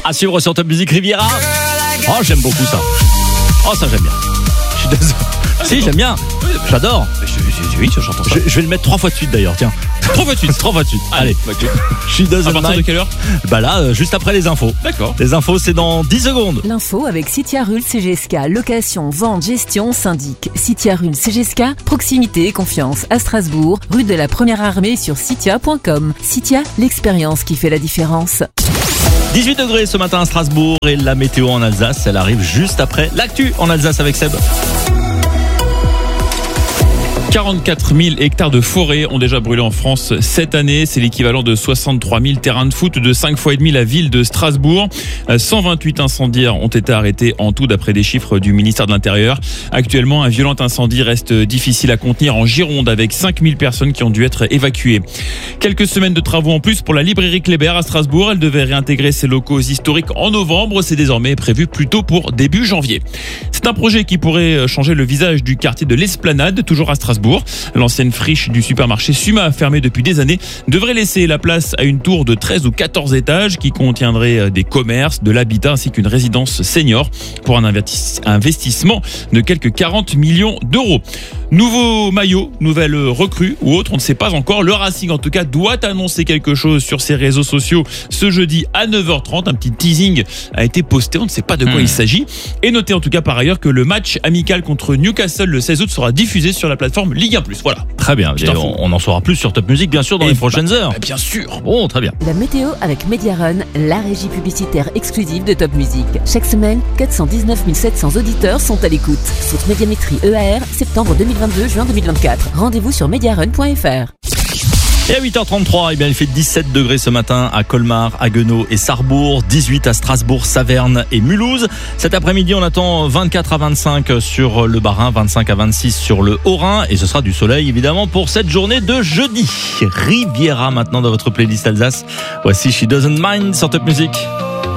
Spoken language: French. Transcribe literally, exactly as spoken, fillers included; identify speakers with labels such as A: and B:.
A: À suivre sur Top Music Riviera. Oh, j'aime beaucoup ça. Oh, ça j'aime bien. Je suis désolé. Si, j'aime bien. J'adore.
B: Oui, j'entends ça.
A: Je, je vais le mettre trois fois de suite d'ailleurs, tiens.
B: Trois fois de suite.
A: Trois fois de suite. Allez.
B: Okay.
A: She doesn't
B: À partir
A: mind.
B: de quelle heure?
A: Bah là, euh, juste après les infos.
B: D'accord.
A: Les infos, c'est dans dix secondes.
C: L'info avec Citia Rule C G S K. Location, vente, gestion, syndic. Citia Rule C G S K. Proximité et confiance à Strasbourg, rue de la Première Armée sur citia point com. Citia, l'expérience qui fait la différence.
A: dix-huit degrés ce matin à Strasbourg et la météo en Alsace, elle arrive juste après l'actu en Alsace avec Seb.
B: quarante-quatre mille hectares de forêt ont déjà brûlé en France cette année. C'est l'équivalent de soixante-trois mille terrains de foot, de cinq fois et demi la ville de Strasbourg. cent vingt-huit incendiaires ont été arrêtés en tout d'après des chiffres du ministère de l'Intérieur. Actuellement, un violent incendie reste difficile à contenir en Gironde avec cinq mille personnes qui ont dû être évacuées. Quelques semaines de travaux en plus pour la librairie Kléber à Strasbourg. Elle devait réintégrer ses locaux historiques en novembre. C'est désormais prévu plutôt pour début janvier. C'est un projet qui pourrait changer le visage du quartier de l'Esplanade, toujours à Strasbourg. L'ancienne friche du supermarché Suma, fermée depuis des années, devrait laisser la place à une tour de treize ou quatorze étages qui contiendrait des commerces, de l'habitat ainsi qu'une résidence senior pour un investissement de quelques quarante millions d'euros. Nouveau maillot, nouvelle recrue ou autre, on ne sait pas encore. Le Racing en tout cas doit annoncer quelque chose sur ses réseaux sociaux ce jeudi à neuf heures trente. Un petit teasing a été posté, on ne sait pas de quoi mmh. il s'agit. Et notez en tout cas par ailleurs que le match amical contre Newcastle le seize août sera diffusé sur la plateforme Ligue un plus. Voilà.
A: Très bien, on, on en saura plus sur Top Music bien sûr dans Et les prochaines
B: bah,
A: heures.
B: Bah, bien sûr.
A: Bon, très bien.
C: La météo avec Mediarun, la régie publicitaire exclusive de Top Music. Chaque semaine, quatre cent dix-neuf mille sept cents auditeurs sont à l'écoute. Source Médiamétrie E A R, septembre deux mille vingt-deux, juin deux mille vingt-quatre. Rendez-vous sur mediarun point f r.
A: Et à huit heures trente-trois, eh bien, il fait dix-sept degrés ce matin à Colmar, Haguenau et Sarrebourg, dix-huit à Strasbourg, Saverne et Mulhouse. Cet après-midi, on attend vingt-quatre à vingt-cinq sur le Bas-Rhin, vingt-cinq à vingt-six sur le Haut-Rhin et ce sera du soleil évidemment pour cette journée de jeudi. Riviera maintenant dans votre playlist Alsace. Voici She Doesn't Mind sur Top Music.